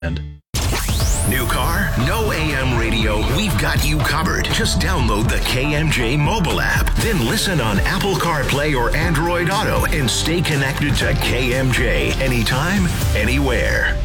New car? No AM radio. We've got you covered. Just download the KMJ mobile app. Then listen on Apple CarPlay or Android Auto and stay connected to KMJ anytime, anywhere.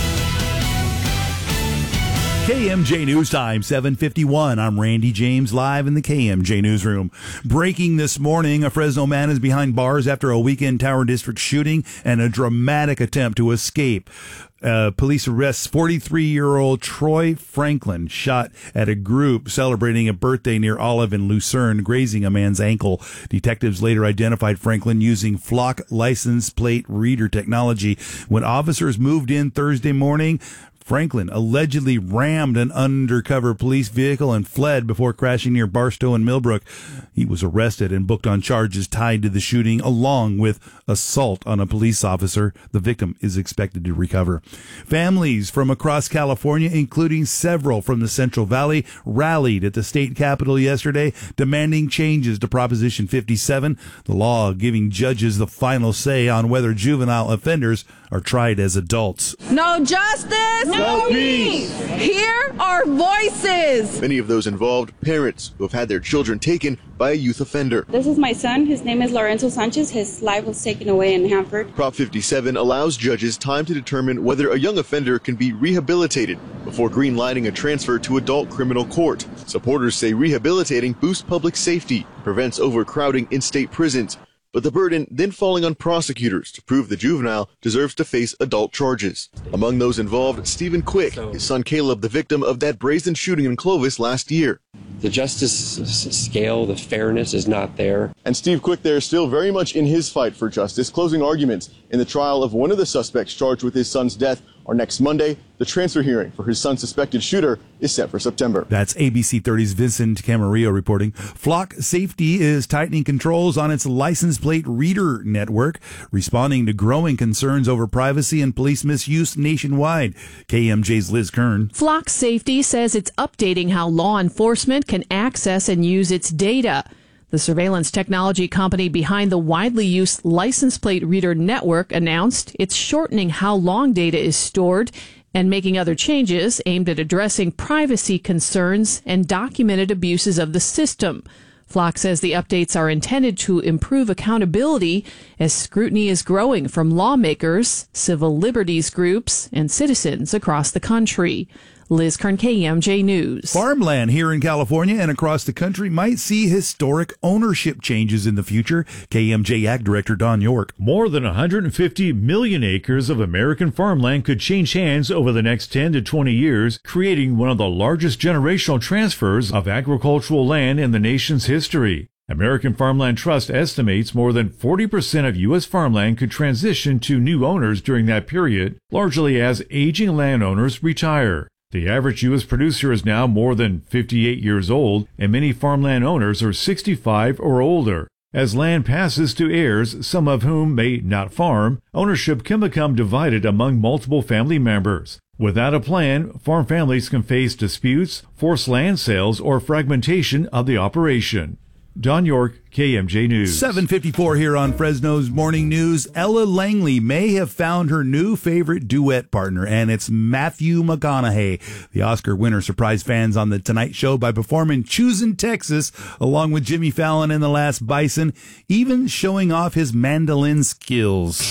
KMJ News Time, 7:51. I'm Randy James, live in the KMJ Newsroom. Breaking this morning, a Fresno man is behind bars after a weekend Tower District shooting and a dramatic attempt to escape. Police arrests 43-year-old Troy Franklin, shot at a group celebrating a birthday near Olive in Lucerne, grazing a man's ankle. Detectives later identified Franklin using Flock license plate reader technology. When officers moved in Thursday morning, Franklin allegedly rammed an undercover police vehicle and fled before crashing near Barstow and Millbrook. He was arrested and booked on charges tied to the shooting, along with assault on a police officer. The victim is expected to recover. Families from across California, including several from the Central Valley, rallied at the state capitol yesterday, demanding changes to Proposition 57, the law giving judges the final say on whether juvenile offenders are tried as adults. No justice, no peace. Hear our voices. Many of those involved, parents who have had their children taken by a youth offender. This is my son. His name is Lorenzo Sanchez. His life was taken away in Hanford. Prop 57 allows judges time to determine whether a young offender can be rehabilitated before greenlighting a transfer to adult criminal court. Supporters say rehabilitating boosts public safety, prevents overcrowding in state prisons, but the burden then falling on prosecutors to prove the juvenile deserves to face adult charges. Among those involved, Stephen Quick, his son Caleb, the victim of that brazen shooting in Clovis last year. The justice scale, the fairness is not there. And Steve Quick there is still very much in his fight for justice. Closing arguments in the trial of one of the suspects charged with his son's death are next Monday. The transfer hearing for his son's suspected shooter is set for September. That's ABC 30's Vincent Camarillo reporting. Flock Safety is tightening controls on its license plate reader network, responding to growing concerns over privacy and police misuse nationwide. KMJ's Liz Kern. Flock Safety says it's updating how law enforcement can access and use its data. The surveillance technology company behind the widely used license plate reader network announced it's shortening how long data is stored and making other changes aimed at addressing privacy concerns and documented abuses of the system. Flock says the updates are intended to improve accountability as scrutiny is growing from lawmakers, civil liberties groups, and citizens across the country. Liz Kern, KMJ News. Farmland here in California and across the country might see historic ownership changes in the future. KMJ Ag Director Don York. More than 150 million acres of American farmland could change hands over the next 10 to 20 years, creating one of the largest generational transfers of agricultural land in the nation's history. American Farmland Trust estimates more than 40% of U.S. farmland could transition to new owners during that period, largely as aging landowners retire. The average U.S. producer is now more than 58 years old, and many farmland owners are 65 or older. As land passes to heirs, some of whom may not farm, ownership can become divided among multiple family members. Without a plan, farm families can face disputes, forced land sales, or fragmentation of the operation. Don York, KMJ News. 7:54 here on Fresno's Morning News. Ella Langley may have found her new favorite duet partner, and it's Matthew McConaughey. The Oscar winner surprised fans on The Tonight Show by performing Choosin' Texas along with Jimmy Fallon in The Last Bison, even showing off his mandolin skills.